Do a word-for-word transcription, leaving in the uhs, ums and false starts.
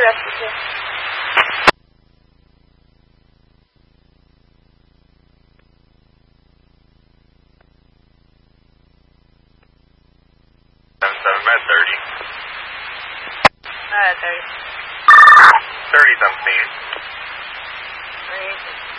rescue two. seven seven, med thirty. Uh, thirty. thirty's on scene. Three.